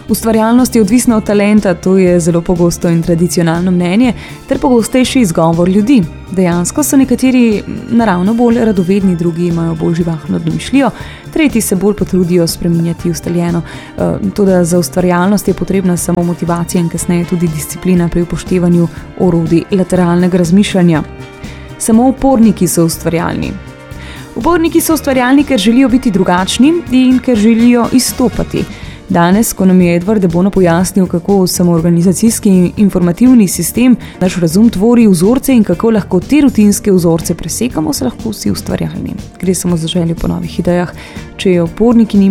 Ustvarjalnost je odvisna od talenta, to je zelo pogosto in tradicionalno mnenje, ter pogostejši izgovor ljudi. Dejansko so nekateri naravno bolj radovedni, drugi imajo bolj živahno domišljijo, tretji se bolj potrudijo spreminjati ustaljeno. Toda za ustvarjalnost je potrebna samo motivacija in kasneje tudi disciplina pri upoštevanju orodij lateralnega razmišljanja. Samo uporniki so ustvarjalni. Uporniki so ustvarjalni, ker želijo biti drugačni in ker želijo izstopati. Danes, ko nam je Edward de Bono pojasnil, kako samoorganizacijski in informativni sistem naš razum tvori vzorce in kako lahko te rutinske vzorce presekamo, se lahko vsi ustvarjalni. Gre samo za željo po novih idejah. Če je uporniki